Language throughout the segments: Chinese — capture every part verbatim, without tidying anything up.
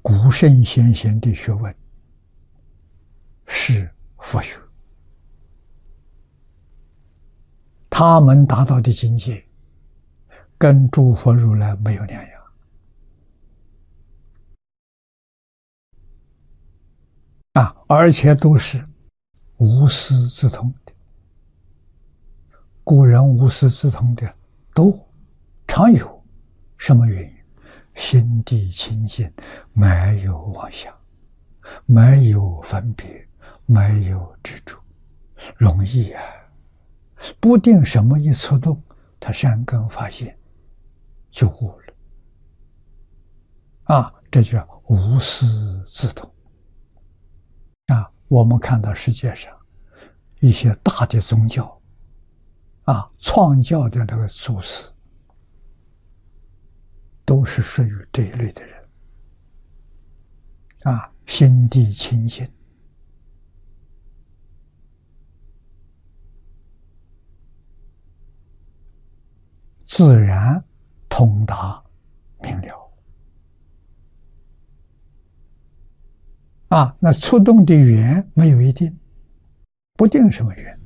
古圣先贤的学问是佛学，他们达到的境界跟诸佛如来没有两样啊，而且都是无师自通的。古人无师自通的都常有，什么原因？心地清净，没有妄想，没有分别，没有执着，容易啊！不定什么一触动，他善根发现就悟了啊！这叫无师自通啊！我们看到世界上一些大的宗教啊，创教的那个祖师，都是属于这一类的人啊，心地清净，自然通达明了啊。那触动的缘没有一定，不定什么缘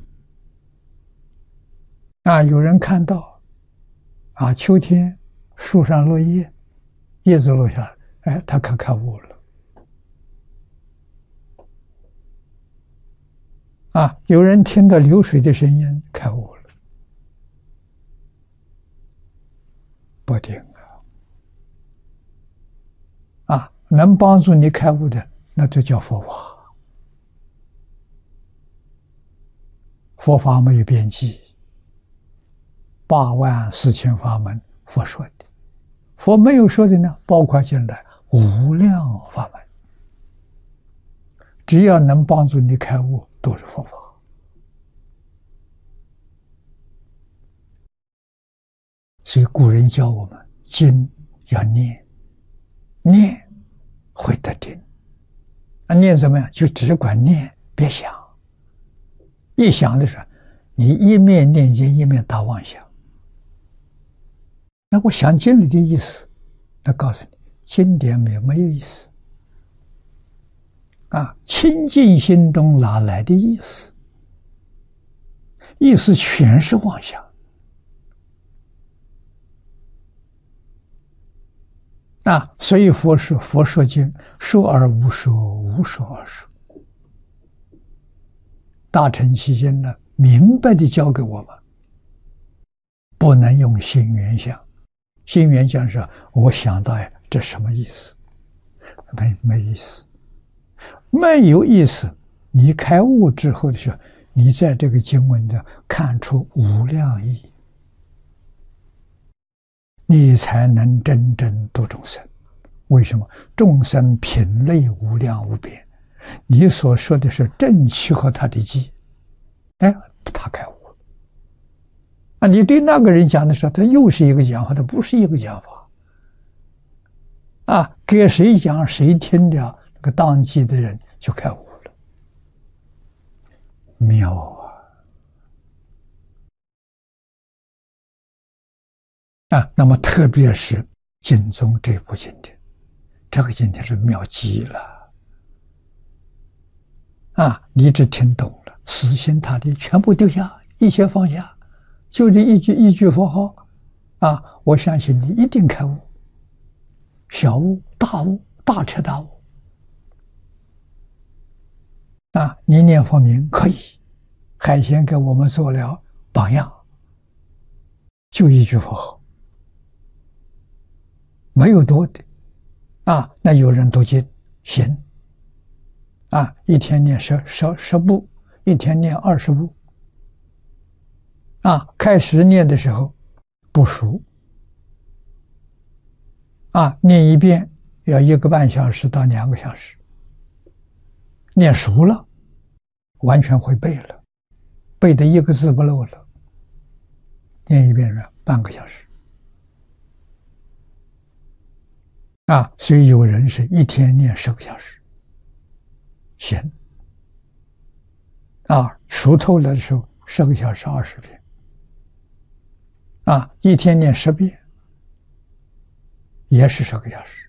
啊。有人看到啊，秋天树上落叶，叶子落下来，哎，他可开悟了啊！有人听到流水的声音，开悟了，不定啊！啊，能帮助你开悟的，那就叫佛法。佛法没有边际，八万四千法门，佛说的。佛没有说的呢，包括进来无量法门，只要能帮助你开悟，都是佛法。所以古人教我们，经要念，念会得定。啊，念怎么样？就只管念，别想。一想的时候，你一面念经，一面打妄想。那我想经里的意思，那告诉你，经典没有没有意思啊！清净心中哪来的意思？意思全是妄想啊！所以佛说佛说经，说而无说，无说而说。大乘起经呢，明白的教给我们，不能用心缘想。心缘讲是，我想到哎，这什么意思？没没意思，没有意思。你开悟之后的时候，你在这个经文中看出无量义，你才能真正度众生。为什么？众生品类无量无边，你所说的是正契合他的机，哎，他开悟。啊，你对那个人讲的时候，他又是一个讲法，他不是一个讲法。啊，给谁讲谁听的，那个当机的人就开悟了，妙啊！啊，那么特别是经宗这部经典，这个经典是妙极了。啊，你只听懂了，死心塌地全部丢下，一切放下。就这一句一句佛号啊，我相信你一定开悟，小悟、大悟、大彻大悟啊！你念佛名可以，海鲜给我们做了榜样，就一句佛号，没有多的啊。那有人读经行啊，一天念十十十部，一天念二十部。啊，开始念的时候不熟，啊，念一遍要一个半小时到两个小时，念熟了，完全会背了，背的一个字不漏了，念一遍是半个小时，啊，所以有人是一天念十个小时，行，啊，熟透了的时候十个小时二十遍。啊，一天念十遍，也是十个小时。